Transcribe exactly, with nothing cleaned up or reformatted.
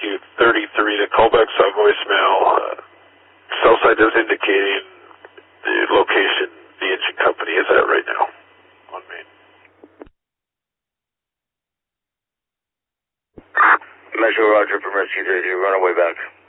Rescue thirty-three to callback saw voicemail. Uh, cell site is indicating the location the engine company is at right now on Main. Metro Roger from Rescue thirty-three, runaway back.